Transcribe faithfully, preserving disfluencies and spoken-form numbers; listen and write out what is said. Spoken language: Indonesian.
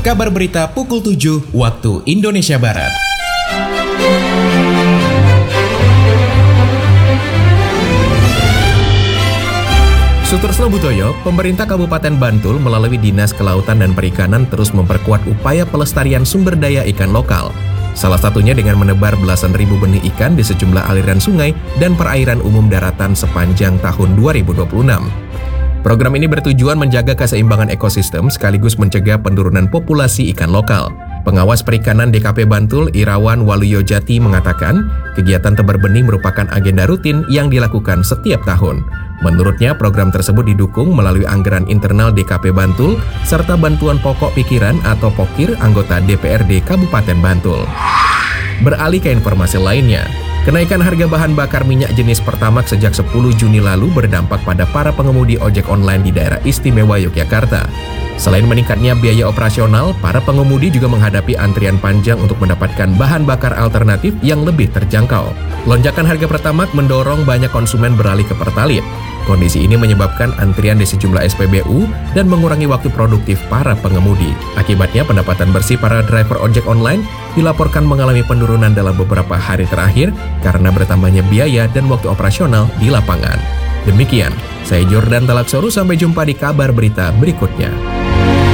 Kabar berita pukul tujuh waktu Indonesia Barat. Sutorsno Butoyo, pemerintah Kabupaten Bantul melalui Dinas Kelautan dan Perikanan terus memperkuat upaya pelestarian sumber daya ikan lokal. Salah satunya dengan menebar belasan ribu benih ikan di sejumlah aliran sungai dan perairan umum daratan sepanjang tahun dua ribu dua puluh enam. Program ini bertujuan menjaga keseimbangan ekosistem sekaligus mencegah penurunan populasi ikan lokal. Pengawas Perikanan D K P Bantul, Irawan Waluyo Jati mengatakan, kegiatan tebar benih merupakan agenda rutin yang dilakukan setiap tahun. Menurutnya, program tersebut didukung melalui anggaran internal D K P Bantul serta bantuan pokok pikiran atau POKIR anggota D P R D Kabupaten Bantul. Beralih ke informasi lainnya, kenaikan harga bahan bakar minyak jenis Pertamax sejak sepuluh Juni lalu berdampak pada para pengemudi ojek online di daerah istimewa Yogyakarta. Selain meningkatnya biaya operasional, para pengemudi juga menghadapi antrian panjang untuk mendapatkan bahan bakar alternatif yang lebih terjangkau. Lonjakan harga Pertamax mendorong banyak konsumen beralih ke Pertalite. Kondisi ini menyebabkan antrian di sejumlah S P B U dan mengurangi waktu produktif para pengemudi. Akibatnya, pendapatan bersih para driver ojek online dilaporkan mengalami penurunan dalam beberapa hari terakhir karena bertambahnya biaya dan waktu operasional di lapangan. Demikian, saya Jordan Talaksoru, sampai jumpa di kabar berita berikutnya.